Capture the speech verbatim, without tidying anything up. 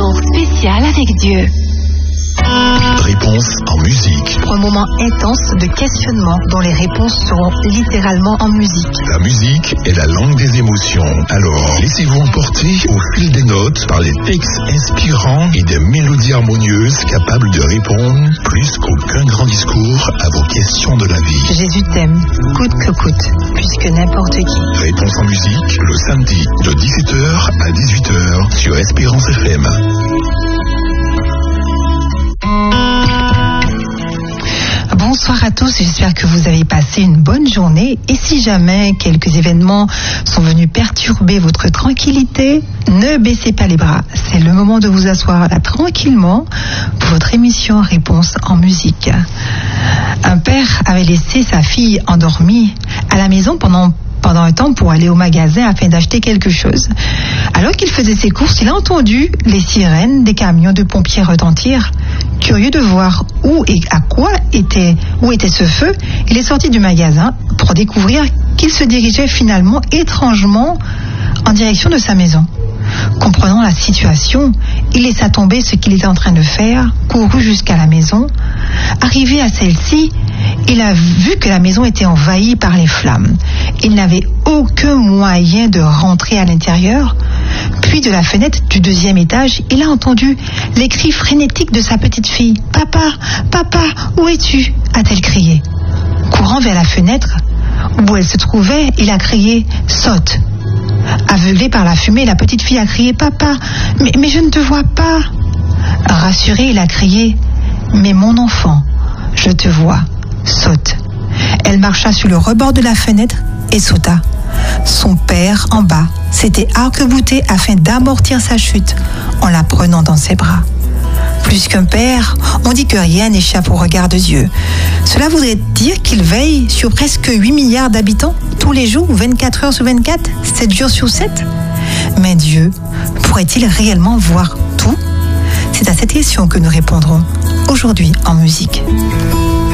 jour spécial avec Dieu. Réponse en musique. Pour un moment intense de questionnement dont les réponses seront littéralement en musique. La musique est la langue des émotions. Alors, laissez-vous emporter au fil des notes par les textes inspirants et des mélodies harmonieuses capables de répondre plus qu'aucun grand discours à vos questions de la vie. Jésus t'aime, coûte que coûte, plus que n'importe qui. Réponse en musique, le samedi de dix-sept heures à dix-huit heures sur Espérance F M. Bonsoir à tous, j'espère que vous avez passé une bonne journée et si jamais quelques événements sont venus perturber votre tranquillité, ne baissez pas les bras. C'est le moment de vous asseoir là tranquillement pour votre émission Réponse en musique. Un père avait laissé sa fille endormie à la maison pendant pendant un temps pour aller au magasin afin d'acheter quelque chose. Alors qu'il faisait ses courses, il a entendu les sirènes des camions de pompiers retentir. Curieux de voir où et à quoi était, où était ce feu, il est sorti du magasin pour découvrir qu'il se dirigeait finalement étrangement en direction de sa maison. Comprenant la situation, il laissa tomber ce qu'il était en train de faire, courut jusqu'à la maison. Arrivé à celle-ci, il a vu que la maison était envahie par les flammes. Il n'avait aucun moyen de rentrer à l'intérieur. Puis de la fenêtre du deuxième étage, il a entendu les cris frénétiques de sa petite fille. « Papa, papa, où es-tu » a-t-elle crié. Courant vers la fenêtre où elle se trouvait, il a crié « Saute !» Aveuglée par la fumée, la petite fille a crié « Papa, mais, mais je ne te vois pas !» Rassuré, il a crié « Mais mon enfant, je te vois, saute !» Elle marcha sur le rebord de la fenêtre et sauta. Son père, en bas, s'était arc-bouté afin d'amortir sa chute en la prenant dans ses bras. Plus qu'un père, on dit que rien n'échappe au regard de Dieu. Cela voudrait dire qu'il veille sur presque huit milliards d'habitants tous les jours, vingt-quatre heures sur vingt-quatre, sept jours sur sept. Mais Dieu pourrait-il réellement voir tout ? C'est à cette question que nous répondrons aujourd'hui en musique.